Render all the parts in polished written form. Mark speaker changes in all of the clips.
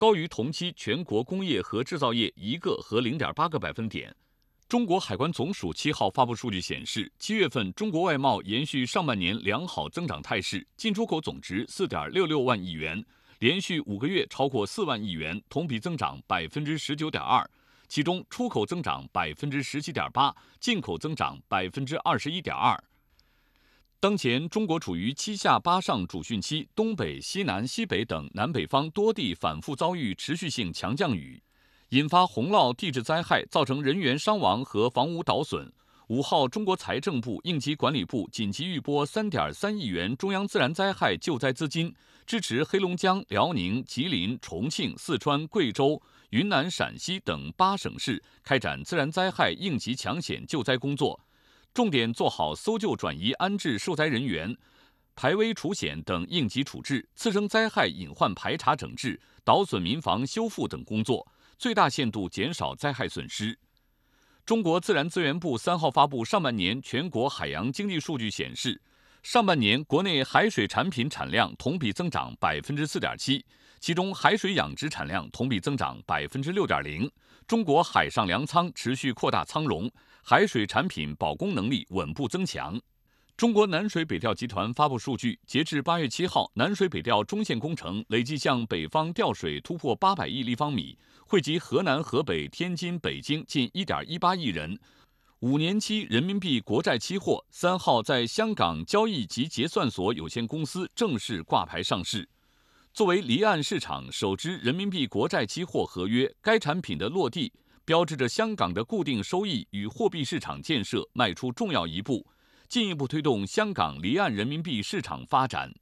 Speaker 1: 高于同期全国工业和制造业1个和0.8个百分点。中国海关总署7号发布数据显示，7月份中国外贸延续上半年良好增长态势，进出口总值4.66万亿元，连续5个月超过4万亿元，同比增长19.2%。其中出口增长17.8%，进口增长21.2%。当前中国处于7下8上主汛期，东北、西南、西北等南北方多地反复遭遇持续性强降雨，引发洪涝地质灾害，造成人员伤亡和房屋倒损。5号，中国财政部、应急管理部紧急预拨3.3亿元中央自然灾害救灾资金，支持黑龙江、辽宁、吉林、重庆、四川、贵州、云南、陕西等8省市开展自然灾害应急抢险救灾工作，重点做好搜救转移安置受灾人员、排危除险等应急处置、次生灾害隐患排查整治、倒损民房修复等工作，最大限度减少灾害损失。中国自然资源部3号发布上半年全国海洋经济数据显示，上半年国内海水产品产量同比增长4.7%，其中海水养殖产量同比增长6.0%。中国海上粮仓持续扩大仓容，海水产品保供能力稳步增强。中国南水北调集团发布数据，截至8月7号，南水北调中线工程累计向北方调水突破800亿立方米，惠及河南、河北、天津、北京近1.18亿人。5年期人民币国债期货3号在香港交易及结算所有限公司正式挂牌上市。作为离岸市场首支人民币国债期货合约，该产品的落地标志着香港的固定收益与货币市场建设迈出重要一步，进一步推动香港离岸人民币市场发展。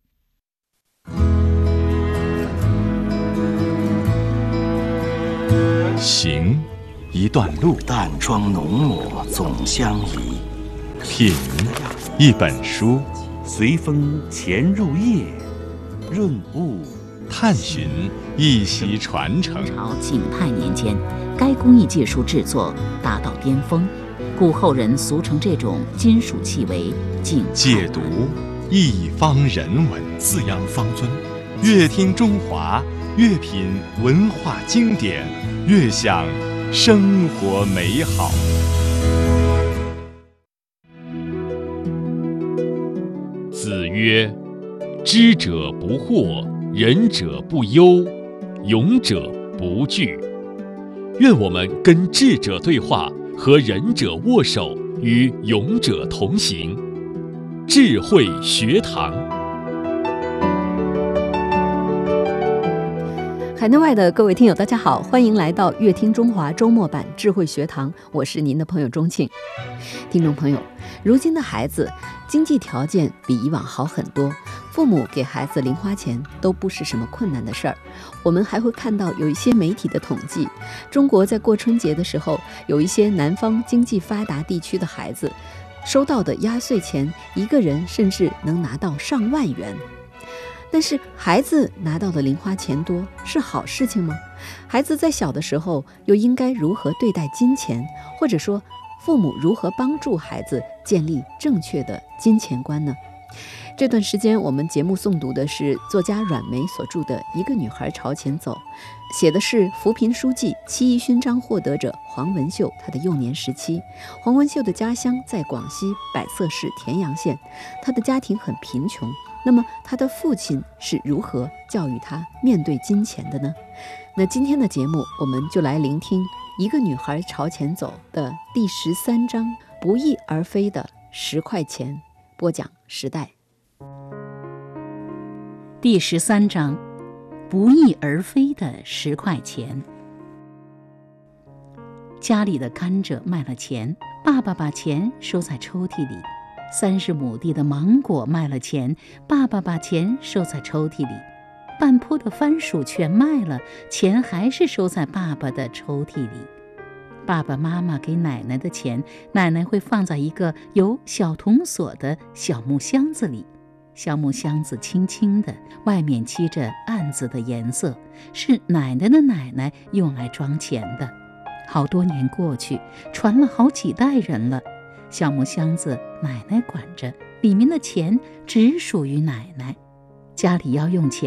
Speaker 2: 行一段路，
Speaker 3: 淡妆浓抹总相宜；
Speaker 2: 品一本书，
Speaker 3: 随风潜入夜，润物
Speaker 2: 探寻一席传承。
Speaker 4: 朝景泰年间，该工艺技术制作达到巅峰，故后人俗称这种金属器为景泰。
Speaker 2: 解读一方人文，
Speaker 3: 滋养方尊。
Speaker 2: 越听中华，越品文化经典，越享生活美好。子曰：知者不惑，仁者不忧，勇者不惧。愿我们跟智者对话，和仁者握手，与勇者同行。智慧学堂。
Speaker 5: 海内外的各位听友大家好，欢迎来到乐听中华周末版智慧学堂，我是您的朋友钟庆。听众朋友，如今的孩子经济条件比以往好很多，父母给孩子零花钱都不是什么困难的事儿。我们还会看到有一些媒体的统计，中国在过春节的时候，有一些南方经济发达地区的孩子收到的压岁钱，一个人甚至能拿到上万元。但是孩子拿到的零花钱多是好事情吗？孩子在小的时候又应该如何对待金钱，或者说父母如何帮助孩子建立正确的金钱观呢？这段时间我们节目诵读的是作家阮梅所著的《一个女孩朝前走》，写的是扶贫书记、7·1勋章获得者黄文秀她的幼年时期。黄文秀的家乡在广西百色市田阳县，她的家庭很贫穷，那么他的父亲是如何教育他面对金钱的呢？那今天的节目我们就来聆听《一个女孩朝前走》的第13章，不翼而飞的10块钱。播讲时代。
Speaker 4: 第13章，不翼而飞的10块钱。家里的甘蔗卖了钱，爸爸把钱收在抽屉里。30亩地的芒果卖了钱，爸爸把钱收在抽屉里。半坡的番薯全卖了，钱还是收在爸爸的抽屉里。爸爸妈妈给奶奶的钱，奶奶会放在一个有小铜锁的小木箱子里。小木箱子轻轻的，外面漆着暗紫的颜色，是奶奶的奶奶用来装钱的。好多年过去，传了好几代人了。小木箱子奶奶管着，里面的钱只属于奶奶。家里要用钱，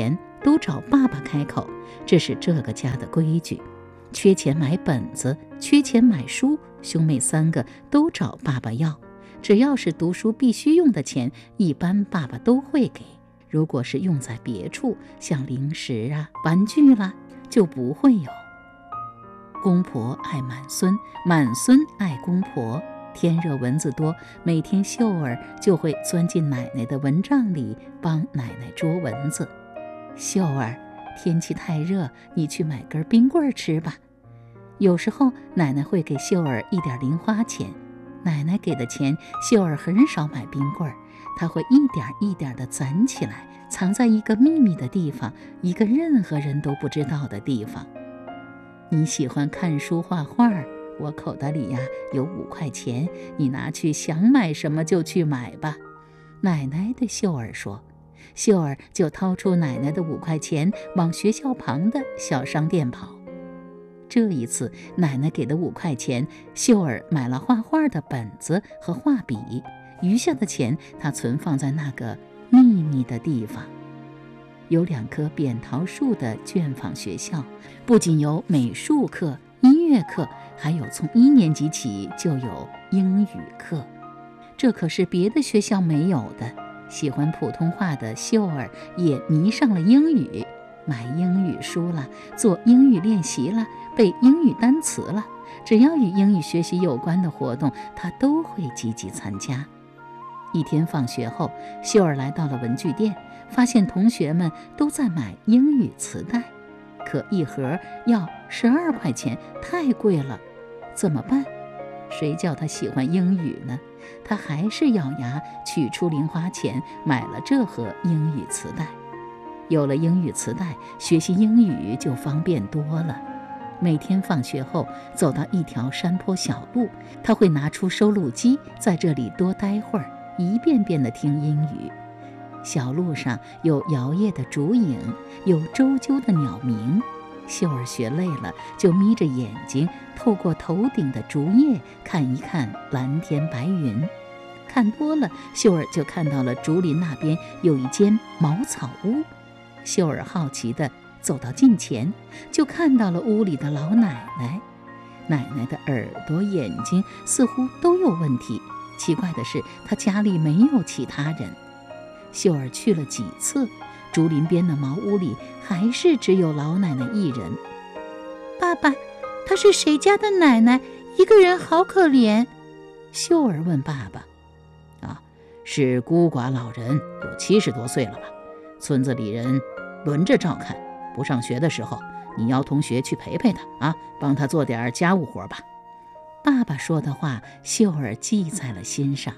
Speaker 4: 都找爸爸开口，这是这个家的规矩。缺钱买本子，缺钱买书，兄妹3个都找爸爸要。只要是读书必须用的钱，一般爸爸都会给。如果是用在别处，像零食啊、玩具啦，就不会有。公婆爱满孙，满孙爱公婆。天热蚊子多，每天秀儿就会钻进奶奶的蚊帐里帮奶奶捉蚊子。秀儿，天气太热，你去买根冰棍吃吧。有时候奶奶会给秀儿一点零花钱，奶奶给的钱，秀儿很少买冰棍，她会一点一点地攒起来，藏在一个秘密的地方，一个任何人都不知道的地方。你喜欢看书画画，我口袋里呀有5块钱，你拿去想买什么就去买吧。奶奶对秀儿说。秀儿就掏出奶奶的5块钱，往学校旁的小商店跑。这一次奶奶给的5块钱，秀儿买了画画的本子和画笔，余下的钱她存放在那个秘密的地方。有2棵扁桃树的卷坊学校，不仅有美术课、音乐课，还有从1年级起就有英语课，这可是别的学校没有的。喜欢普通话的秀儿也迷上了英语，买英语书了，做英语练习了，背英语单词了，只要与英语学习有关的活动，她都会积极参加。一天放学后，秀儿来到了文具店，发现同学们都在买英语磁带，可一盒要12块钱，太贵了，怎么办？谁叫她喜欢英语呢？她还是咬牙取出零花钱买了这盒英语磁带。有了英语磁带，学习英语就方便多了。每天放学后走到一条山坡小路，她会拿出收录机，在这里多待会儿，一遍遍地听英语。小路上有摇曳的竹影，有啁啾的鸟鸣。秀儿学累了，就眯着眼睛，透过头顶的竹叶看一看蓝天白云。看多了，秀儿就看到了竹林那边有一间茅草屋。秀儿好奇地走到近前，就看到了屋里的老奶奶。奶奶的耳朵、眼睛似乎都有问题，奇怪的是，她家里没有其他人。秀儿去了几次，竹林边的茅屋里还是只有老奶奶一人。爸爸，她是谁家的奶奶？一个人好可怜。秀儿问爸爸。是孤寡老人，有70多岁了吧？村子里人轮着照看，不上学的时候，你邀同学去陪陪他帮他做点家务活吧。爸爸说的话，秀儿记在了心上。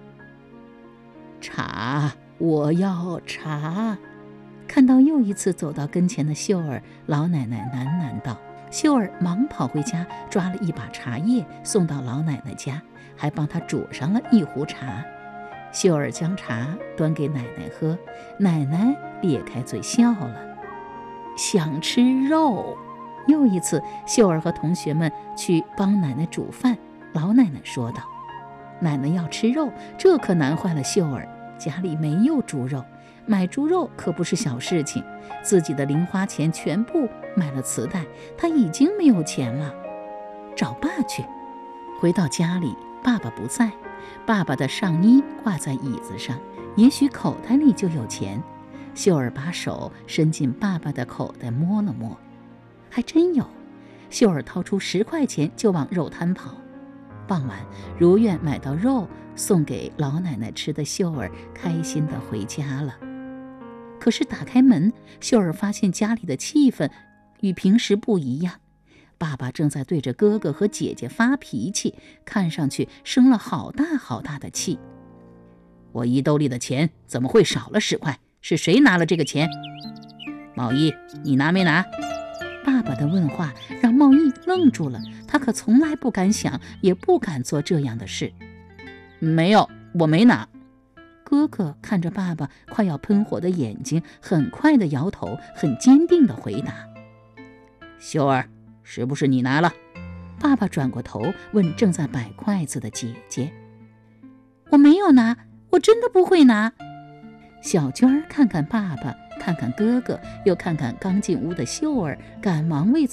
Speaker 4: 茶，我要茶。看到又一次走到跟前的秀儿，老奶奶喃喃道。秀儿忙跑回家，抓了一把茶叶送到老奶奶家，还帮她煮上了一壶茶。秀儿将茶端给奶奶喝，奶奶咧开嘴笑了。想吃肉。又一次，秀儿和同学们去帮奶奶煮饭，老奶奶说道。奶奶要吃肉，这可难坏了秀儿，家里没有猪肉，买猪肉可不是小事情，自己的零花钱全部买了磁带，她已经没有钱了。找爸去。回到家里，爸爸不在，爸爸的上衣挂在椅子上，也许口袋里就有钱。秀儿把手伸进爸爸的口袋摸了摸，还真有。秀儿掏出10块钱就往肉摊跑。傍晚如愿买到肉送给老奶奶吃的秀儿开心地回家了。可是打开门，秀儿发现家里的气氛与平时不一样。爸爸正在对着哥哥和姐姐发脾气，看上去生了好大好大的气。我衣兜里的钱怎么会少了10块？是谁拿了这个钱？茂一，你拿没拿？爸爸的问话让茂一愣住了，他可从来不敢想，也不敢做这样的事。没有，我没拿。哥哥看着爸爸快要喷火的眼睛，很快地摇头，很坚定地回答。秀儿，是不是你拿了？爸爸转过头问正在摆筷子的姐姐。我没有拿，我真的不会拿。小娟儿看看爸爸， 看看哥哥，又看看刚进屋的秀儿，赶忙为